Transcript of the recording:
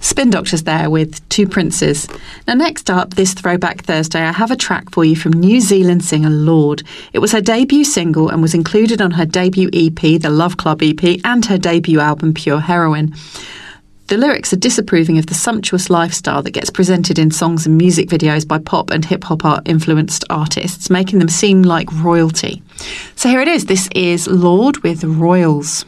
Spin Doctors there with Two Princes. Now next up, this Throwback Thursday, I have a track for you from New Zealand singer Lorde. It was her debut single and was included on her debut EP, the Love Club EP, and her debut album, Pure Heroine. The lyrics are disapproving of the sumptuous lifestyle that gets presented in songs and music videos by pop and hip-hop influenced artists, making them seem like royalty. So here it is. This is Lorde with Royals.